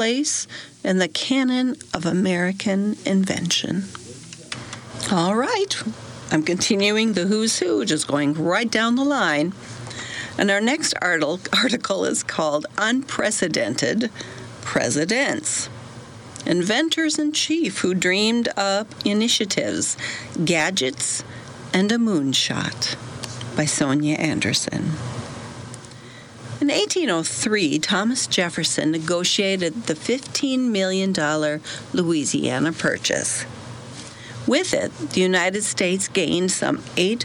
place in the canon of American invention. All right, I'm continuing the who's who, just going right down the line. And our next article is called Unprecedented Presidents. Inventors-in-Chief who dreamed up initiatives, gadgets, and a moonshot, by Sonia Anderson. In 1803, Thomas Jefferson negotiated the $15 million Louisiana Purchase. With it, the United States gained some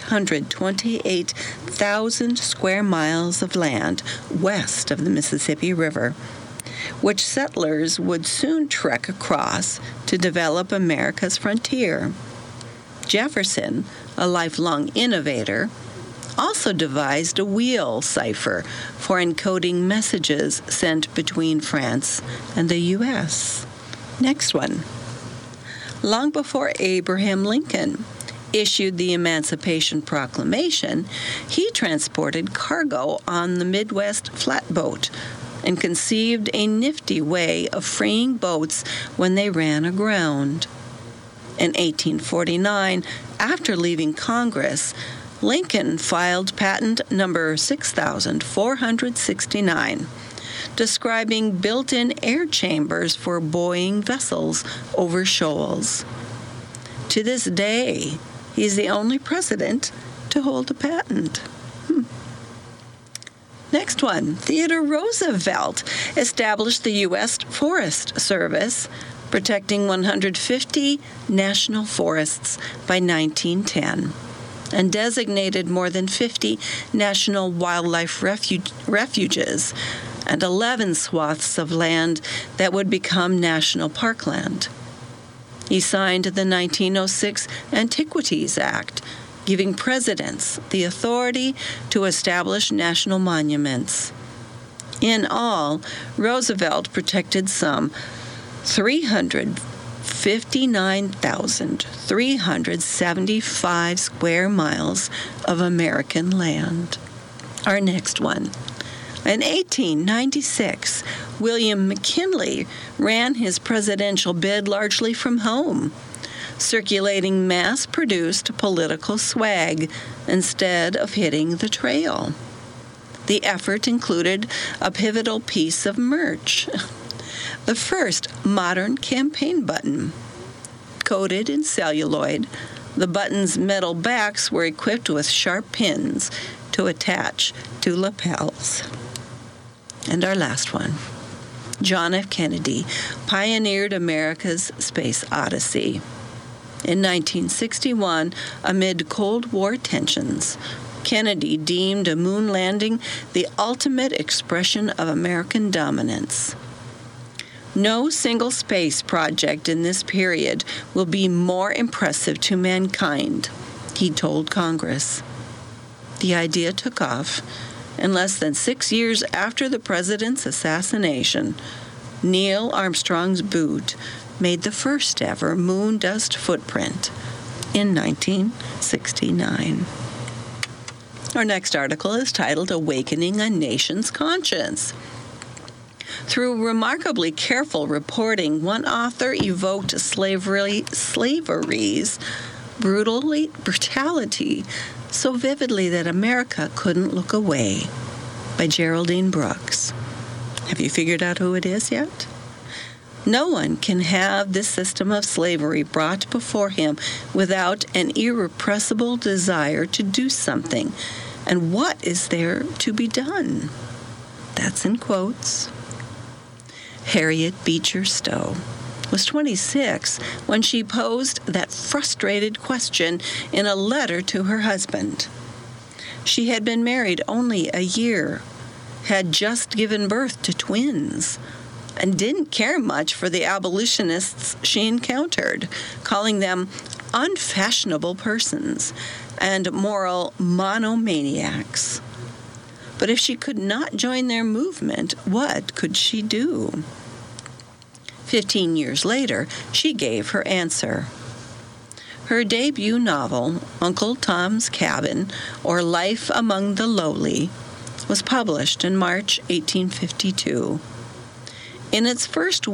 828,000 square miles of land west of the Mississippi River, which settlers would soon trek across to develop America's frontier. Jefferson, a lifelong innovator, also devised a wheel cipher for encoding messages sent between France and the U.S. Next one. Long before Abraham Lincoln issued the Emancipation Proclamation, he transported cargo on the Midwest flatboat and conceived a nifty way of freeing boats when they ran aground. In 1849, after leaving Congress, Lincoln filed patent number 6469, describing built-in air chambers for buoying vessels over shoals. To this day, he's the only president to hold a patent. Next one, Theodore Roosevelt established the U.S. Forest Service, protecting 150 national forests by 1910. And designated more than 50 national wildlife refuges and 11 swaths of land that would become national parkland. He signed the 1906 Antiquities Act, giving presidents the authority to establish national monuments. In all, Roosevelt protected some 359,375 square miles of American land. Our next one. In 1896, William McKinley ran his presidential bid largely from home, circulating mass-produced political swag instead of hitting the trail. The effort included a pivotal piece of merch. The first modern campaign button. Coated in celluloid, the button's metal backs were equipped with sharp pins to attach to lapels. And our last one. John F. Kennedy pioneered America's space odyssey. In 1961, amid Cold War tensions, Kennedy deemed a moon landing the ultimate expression of American dominance. No single space project in this period will be more impressive to mankind, he told Congress. The idea took off, and less than 6 years after the president's assassination, Neil Armstrong's boot made the first ever moon dust footprint in 1969. Our next article is titled Awakening a Nation's Conscience. Through remarkably careful reporting, one author evoked slavery's brutality so vividly that America couldn't look away, by Geraldine Brooks. Have you figured out who it is yet? No one can have this system of slavery brought before him without an irrepressible desire to do something. And what is there to be done? That's in quotes. Harriet Beecher Stowe was 26 when she posed that frustrated question in a letter to her husband. She had been married only a year, had just given birth to twins, and didn't care much for the abolitionists she encountered, calling them unfashionable persons and moral monomaniacs. But if she could not join their movement, what could she do? 15 years later, she gave her answer. Her debut novel, Uncle Tom's Cabin, or Life Among the Lowly, was published in March 1852. In its first